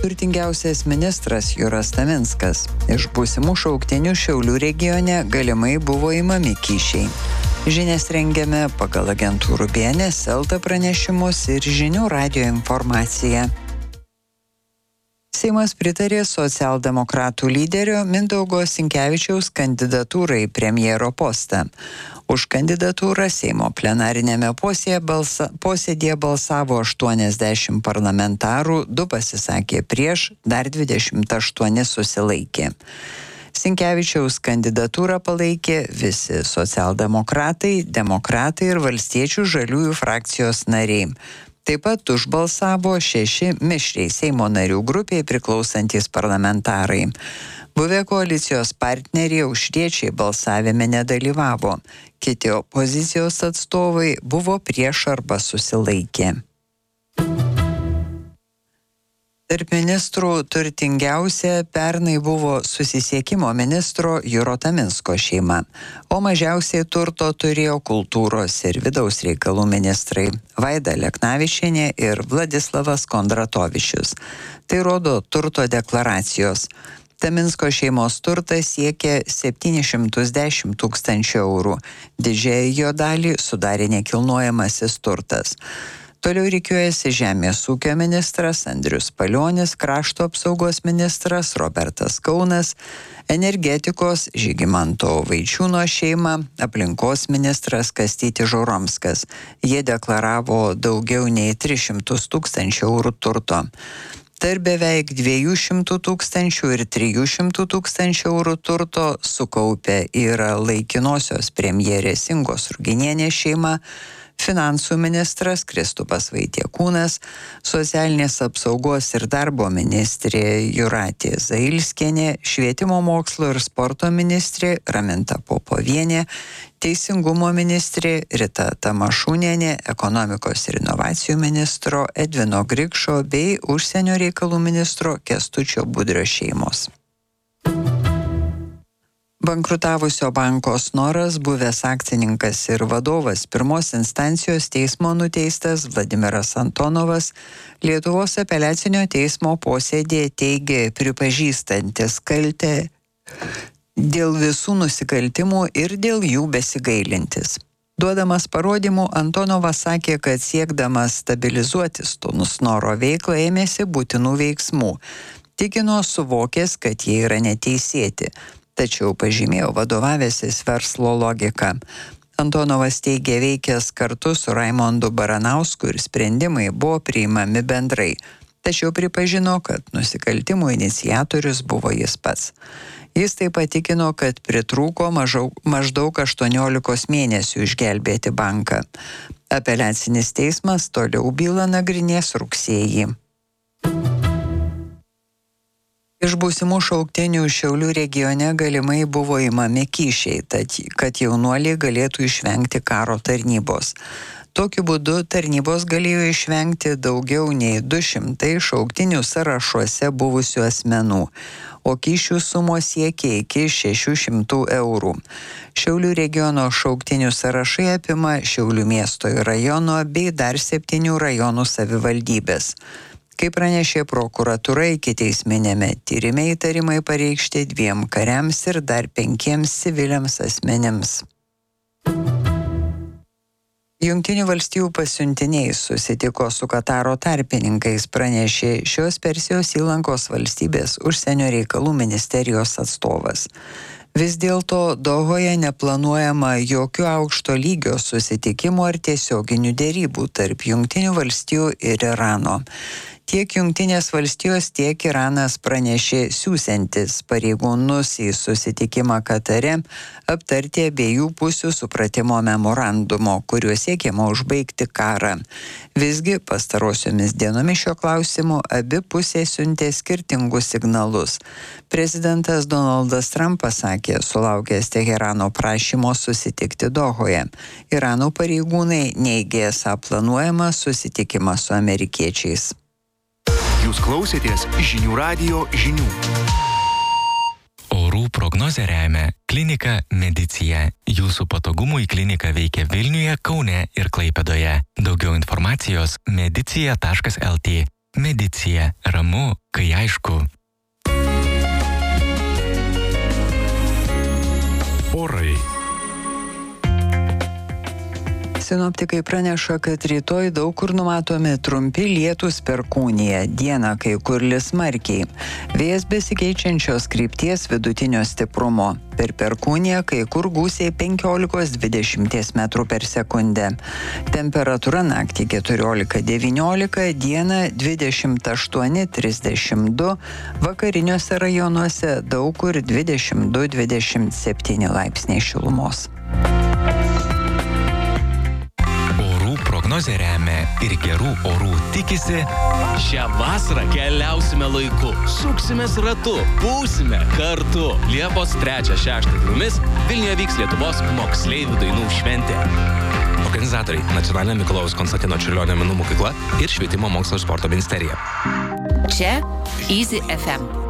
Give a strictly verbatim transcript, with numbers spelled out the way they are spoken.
turtingiausias ministras Juras Taminskas. Iš būsimų šauktinių Šiaulių regione galimai buvo imami kyšiai. Žinias rengiame pagal agentūrų B N S L T pranešimus ir žinių radijo informaciją. Seimas pritarė socialdemokratų lyderio Mindaugo Sinkevičiaus kandidatūrai į premjero postą. Už kandidatūrą Seimo plenarinėme posėdėje, balsa, posėdėje balsavo aštuoniasdešimt parlamentarų, du pasisakė prieš, dar dvidešimt aštuoni susilaikė. Sinkevičiaus kandidatūrą palaikė visi socialdemokratai, demokratai ir valstiečių žaliųjų frakcijos nariai. Taip pat užbalsavo šeši mišriai Seimo narių grupiai priklausantis parlamentarai. Buvę koalicijos partneriai aušriečiai balsavime nedalyvavo. Kiti opozicijos atstovai buvo prieš arba susilaikė. Tarp ministrų turtingiausia pernai buvo susisiekimo ministro Juro Taminsko šeima, o mažiausiai turto turėjo kultūros ir vidaus reikalų ministrai Vaida Leknavičienė ir Vladislavas Kondratovičius. Tai rodo turto deklaracijos. Taminsko šeimos turtas siekia septynis šimtus dešimt tūkstančių eurų. Didžiąją jo dalį sudarė nekilnojamasis turtas. Toliau rikiuojasi žemės ūkio ministras Andrius Palionis, krašto apsaugos ministras Robertas Kaunas, energetikos Žygimanto Vaičiūno šeima, aplinkos ministras Kastytis Žuromskas. Jie deklaravo daugiau nei tris šimtus tūkstančių eurų turto. Tarp beveik dviejų šimtų tūkstančių ir trijų šimtų tūkstančių eurų turto sukaupę yra laikinosios premjerės Ingos Ruginienės šeima, finansų ministras Kristupas Vaitiekūnas, socialinės apsaugos ir darbo ministrė Jūratė Zailskienė, švietimo mokslo ir sporto ministrė Raminta Popovienė, teisingumo ministrė Rita Tamašūnienė, ekonomikos ir inovacijų ministro Edvino Grikšo bei užsienio reikalų ministro Kęstučio Budrio šeimos. Bankrutavusio banko Snoras, buvęs akcininkas ir vadovas pirmos instancijos teismo nuteistas Vladimiras Antonovas, Lietuvos apeliacinio teismo posėdėje teigė pripažįstantis kaltę dėl visų nusikaltimų ir dėl jų besigailintis. Duodamas parodymų, Antonovas sakė, kad siekdamas stabilizuoti Snoro veiklą ėmėsi būtinų veiksmų. Tikino suvokęs, kad jie yra neteisėti. Tačiau pažymėjo vadovavęsis verslo logika. Antonovas teigė veikęs kartu su Raimondu Baranausku ir sprendimai buvo priimami bendrai. Tačiau pripažino, kad nusikaltimų iniciatorius buvo jis pats. Jis taip pat tikino, kad pritrūko maždaug, maždaug aštuoniolikos mėnesių išgelbėti banką. Apeliacinis teismas toliau bylą nagrinės rugsėjį. Iš būsimų šauktinių Šiaulių regione galimai buvo imami kyšiai, tad, kad jaunuoliai galėtų išvengti karo tarnybos. Tokiu būdu tarnybos galėjo išvengti daugiau nei du šimtai šauktinių sąrašuose buvusių asmenų, o kyšių sumos siekia iki šešių šimtų eurų. Šiaulių regiono šauktinių sąrašai apima Šiaulių miesto ir rajono bei dar septynių rajonų savivaldybės. Kaip pranešė prokuratūra, ikiteisminėme tyrime įtarimai pareikšti dviem kariams ir dar penkiems civiliams asmenims. Jungtinių valstijų pasiuntiniai susitiko su Kataro tarpininkais, pranešė šios Persijos įlankos valstybės užsienio reikalų ministerijos atstovas. Vis dėlto Dohoje neplanuojama jokių aukšto lygio susitikimų ar tiesioginių derybų tarp Jungtinių valstijų ir Irano. Tiek Jungtinės valstijos, tiek Iranas pranešė siųsiantis pareigūnus į susitikimą Katare aptarti abiejų pusių supratimo memorandumo, kuriuo siekiama užbaigti karą. Visgi pastarosiomis dienomis šio klausimu abi pusės siuntė skirtingus signalus. Prezidentas Donaldas Trumpas sakė, sulaukęs Teherano prašymo susitikti Dohoje. Irano pareigūnai neigė esą planuojamą susitikimą su amerikiečiais. Jūs klausėtės žinių radijo žinių. Orų prognozę remia Klinika Medicija. Jūsų patogumui klinika veikia Vilniuje, Kaune ir Klaipėdoje. Daugiau informacijos medicija taškas el tė. Medicija. Ramu, kai aišku. Orai. Sinoptikai praneša, kad rytoj daug kur numatomi trumpi lietūs perkūnija, dieną kai kur lis smarkiai. Vėjas besikeičiančios krypties vidutinio stiprumo. Per perkūniją kai kur gūsiai penkiolika dvidešimt metrų per sekundę. Temperatūra naktį keturiolika devyniolika, dieną dvidešimt aštuoni trisdešimt du, vakariniuose rajonuose daug kur dvidešimt du dvidešimt septyni laipsniai šilumos. Prognozė remia ir gerų orų tikisi. Šią vasarą keliausime laiku, suksimės ratu, būsime kartu. Liepos trečią šeštą dienomis Vilniuje vyks Lietuvos moksleivių dainų šventė. Organizatoriai Nacionalinė Mikalojaus Konstantino Čiurlionio menų mokykla ir Švietimo mokslo ir sporto ministerija. Čia Easy F M.